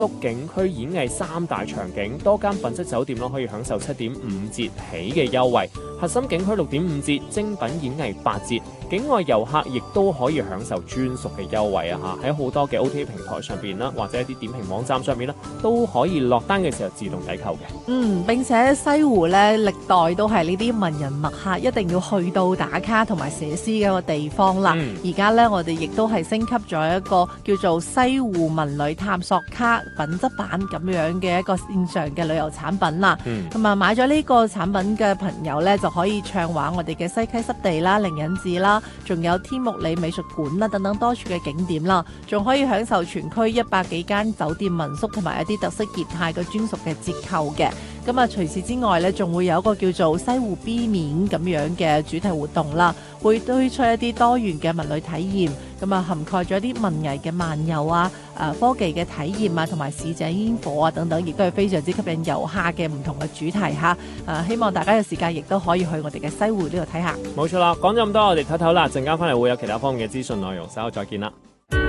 景區演藝3大場景，多間品質酒店可以享受7.5折起嘅優惠，核心景區6.5折，精品演藝8折，境外遊客亦都可以享受專屬嘅優惠啊！喺好多嘅 OTA 平台上邊啦，或者一啲點評網站上面啦，都可以落單嘅時候自動抵扣嘅。 並且西湖咧歷代都係呢啲文人墨客一定要去到打卡同埋寫詩嘅一個地方啦。而家咧我哋亦都係升級咗一個叫做西湖文旅探索卡品質版咁樣嘅一個線上嘅旅遊產品啦。咁啊買咗呢個產品嘅朋友咧就可以暢玩我哋嘅西溪濕地啦、靈隱寺啦，仲有天目里美術館啦等等多處嘅景點啦，仲可以享受全區100幾間酒店民宿同埋一啲特色業態嘅專屬嘅折扣嘅。咁啊，除此之外咧，仲會有一個叫做西湖 B 面咁樣嘅主題活動啦，會推出一啲多元嘅文旅體驗，咁啊涵蓋咗一啲文藝嘅漫遊啊、科技嘅體驗啊，同埋市井煙火啊等等，亦都係非常之吸引遊客嘅唔同嘅主題嚇。希望大家嘅時間亦都可以去我哋嘅西湖呢度睇下。 冇錯啦，講咗咁多，我哋唞唞啦，陣間翻嚟會有其他方面嘅資訊內容，稍後再見啦。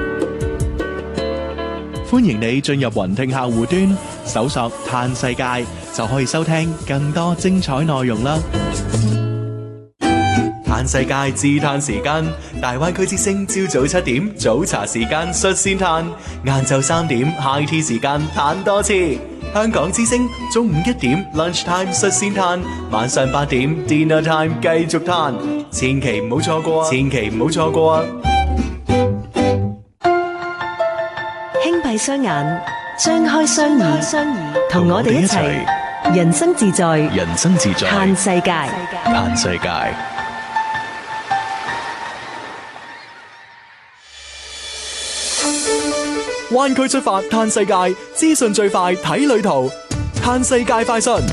歡迎你進入雲聽客戶端，搜索嘆世界就可以收聽更多精彩內容啦。嘆世界自嘆時間，大灣區之聲朝早7點早茶時間率先嘆，晏晝3點 high tea 時間嘆多次。香港之聲中午1點 lunch time 率先嘆，晚上8點 dinner time 繼續嘆，千祈唔好錯過，千祈唔好錯過啊！ 閉雙眼，張開雙耳，同我哋一齊人生自在， 人生自在， 嘆世界， 嘆世界。灣區出發嘆世界，資訊最快睇旅途，嘆世界快訊。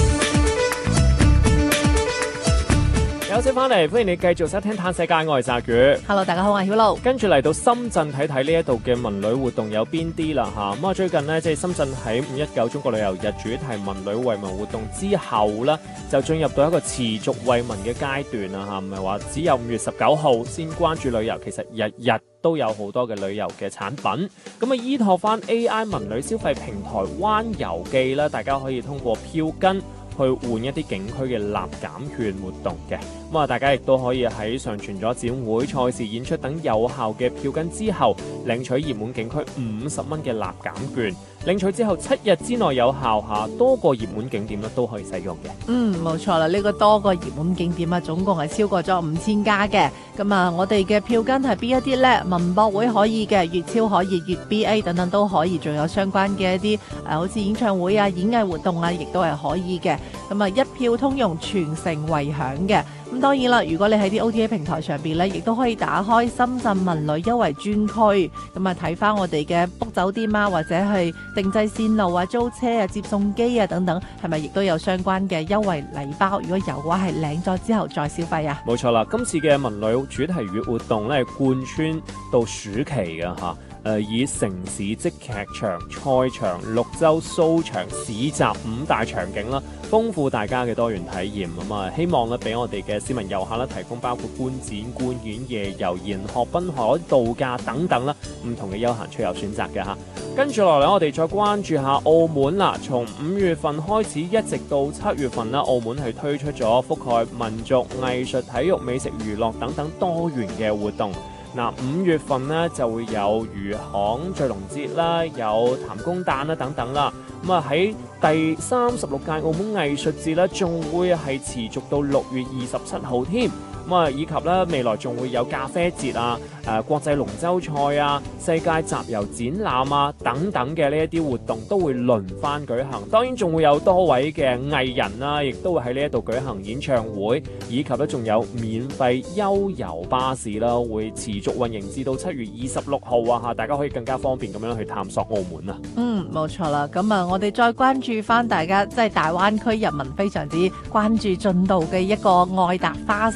有請翻嚟，歡迎你繼續收聽嘆世界，我係澤宇。 Hello， 大家好，我係曉露。 跟住嚟到深圳睇睇呢一度嘅文旅活動有邊啲啦嚇。咁啊最近呢，即係深圳喺519中國旅遊日主題文旅惠民活動之後呢，就進入到一個持續惠民嘅階段啦嚇。唔係話只有5月19號先關注旅遊，其實日日都有好多嘅旅遊嘅產品。咁啊依託翻 AI 文旅消費平台灣遊記啦，大家可以通過票根去換一啲景區嘅立減券活動嘅，咁啊大家亦都可以喺上傳咗展會、賽事、演出等有效嘅票根之後，領取熱門景區50蚊嘅立減券。領取之後7日之內有效下，多個熱門景點咧都可以使用嘅。 冇錯啦，呢個多個熱門景點啊，總共係超過咗5000家嘅。咁啊，我哋嘅票根係邊一啲呢？文博會可以嘅，粵超可以，粵 BA 等等都可以，仲有相關嘅一啲好似演唱會啊、演藝活動啊，亦都係可以嘅。咁啊，一票通用，全城為享嘅。咁當然啦，如果你喺啲 OTA 平台上邊咧，亦都可以打開深圳文旅優惠專區，咁啊睇翻我哋嘅 book 酒店啊，或者係定制線路啊、租車啊、接送機啊等等，係咪亦都有相關嘅優惠禮包？如果有嘅話，係領咗之後再消費啊。 冇錯啦，今次嘅文旅主題月活動咧，貫穿到暑期嘅嚇。以城市即劇場、賽場、綠洲 show 場、市集5大場景啦，豐富大家嘅多元體驗。咁啊，希望咧俾我哋嘅市民遊客咧提供包括觀展、觀演、夜遊、研學、濱海、度假等等啦，唔同嘅休閒出遊選擇嘅嚇。跟住落嚟，我哋再關注下澳門啦。從5月份開始，一直到7月份啦，澳門係推出咗覆蓋民族、藝術、體育、美食、娛樂等等多元嘅活動。嗱，5月份呢就會有魚行醉龍節啦，有譚公誕啦等等啦。咁啊喺第36屆澳門藝術節咧，仲會係持續到6月27號添。咁啊，以及咧未來仲會有咖啡節啊、國際龍舟賽啊、世界集郵展覽啊等等嘅呢一啲活動都會輪番舉行。當然仲會有多位嘅藝人啦，亦都會喺呢一度舉行演唱會，以及咧仲有免費悠遊巴士啦，會持續運營至到7月26號啊！大家可以更加方便咁樣去探索澳門啊！ 冇錯啦。咁啊，我哋再關注翻大家即係大灣區人民非常之關注進度嘅一個愛達花城號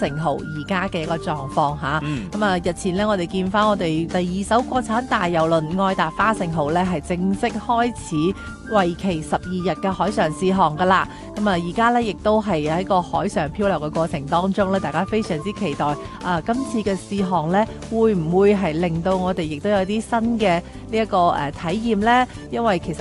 而家嘅一個狀況嚇。 嗯咁啊，日前呢，我哋見翻我哋第2艘國產大郵輪愛達花盛號呢，係正式開始為期12日嘅海上試航噶啦。咁啊，而家呢，亦都係喺個海上漂流嘅過程當中呢，大家非常之期待今次嘅試航呢，會唔會係令到我哋亦都有啲新嘅呢一個體驗呢？因為其實